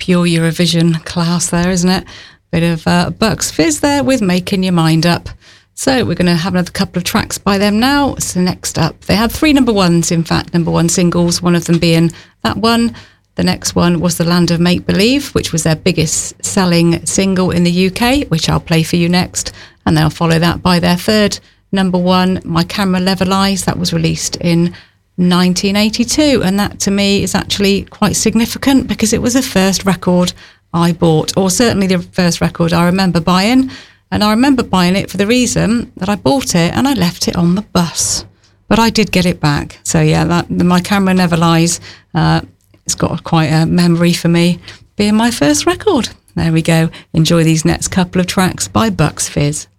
pure Eurovision class there, isn't it? Bit of Bucks Fizz there with Making Your Mind Up. So we're going to have another couple of tracks by them now. So next up, they had 3 number ones, in fact, number one singles, one of them being that one. The next one was The Land of Make Believe, which was their biggest selling single in the UK, which I'll play for you next. And they'll follow that by their third number one, My Camera Never Lies. That was released in 1982. And that to me is actually quite significant because it was the first record I bought, or certainly the first record I remember buying. And I remember buying it for the reason that I bought it and I left it on the bus. But I did get it back. So yeah, My Camera Never Lies, it's got quite a memory for me, being my first record. There we go. Enjoy these next couple of tracks by Bucks Fizz.